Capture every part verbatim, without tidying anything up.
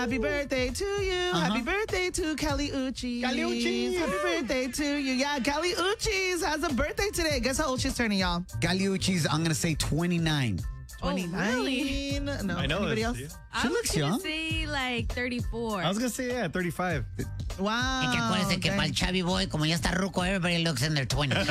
Happy birthday to you. Uh-huh. Happy birthday to Kelly Uchis. Kelly Uchis. Happy birthday to you. Yeah, Kelly Uchis has a birthday today. Guess how old she's turning, y'all? Kelly Uchis, I'm going to say twenty-nine. twenty-nine? Oh, really? No. I know. Anybody else? Yeah. I She was looks gonna young. say like thirty-four. I was going to say, yeah, thirty-five. Wow. Es que acuérdense que okay. para el Chubby Boy, como ya está ruco, everybody looks in their twenties.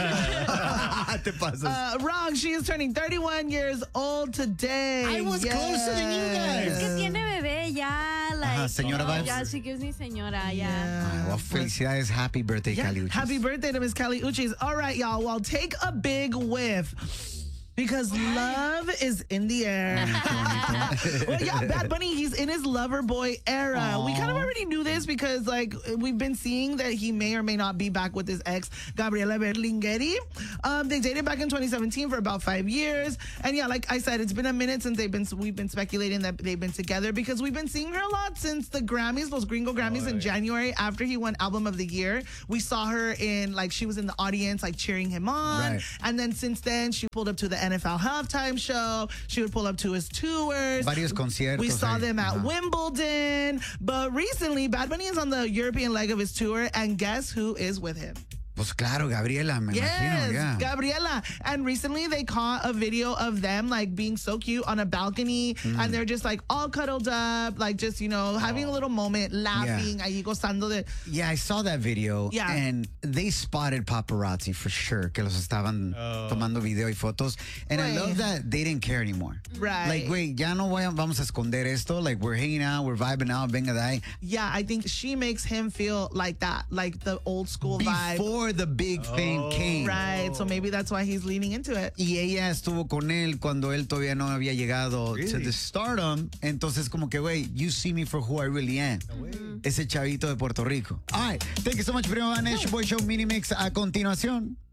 Te pasas. Uh, wrong. She is turning thirty-one years old today. I was Yes. closer than you guys. Es que tiene bebé ya, like, Ajá, señora oh, vibes. ya, she gives me señora, ya. Ay, well, felicidades. Happy birthday, Yeah. Kelly Uchis. Happy birthday to Miss Kelly Uchis. All right, y'all. Well, take a big whiff. Because love is in the air. Well, yeah, Bad Bunny, he's in his lover boy era. Aww. We kind of already knew this because, like, we've been seeing that he may or may not be back with his ex, Gabriela Berlingeri. Um, they dated back in twenty seventeen for about five years. And yeah, like I said, it's been a minute since they've been, we've been speculating that they've been together because we've been seeing her a lot since the Grammys, those Gringo Grammys Oh, in yeah. January after he won Album of the Year. We saw her in, like, she was in the audience, like, cheering him on. Right. And then since then, she pulled up to the N F L halftime show. She would pull up to his tours. Varios conciertos. We saw ahí. them at Ajá. Wimbledon. But recently, Bad Bunny is on the European leg of his tour. And guess who is with him? Pues claro, Gabriela, me Yes, imagino. Yeah. Gabriela. And recently they caught a video of them like being so cute on a balcony and they're just like all cuddled up, like just, you know, having a little moment, laughing, ahí gozando de. Yeah, I saw that video. Yeah. And they spotted paparazzi for sure, que los estaban Oh. tomando video y fotos. And I Güey. love that they didn't care anymore. Right. Like, wait, ya no voy a- vamos a esconder esto. Like, we're hanging out, we're vibing out, venga de ahí. Yeah, I think she makes him feel like that, like the old school vibe. Before the big thing came. Right, so maybe that's why he's leaning into it. Y ella estuvo con él cuando él todavía no había llegado to Really? the stardom. Entonces, como que, wait, you see me for who I really am. Ese chavito de Puerto Rico. All right. Thank you so much, Primo Vanesh. Boy Show Mini Mix a continuación.